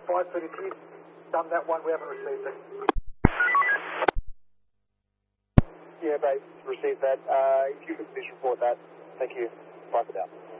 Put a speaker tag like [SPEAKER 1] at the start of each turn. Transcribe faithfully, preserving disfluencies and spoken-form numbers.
[SPEAKER 1] five thirty, can you done that one? We haven't received it.
[SPEAKER 2] Yeah, base, received that. Uh, if you could please report that. Thank you. Bye for now.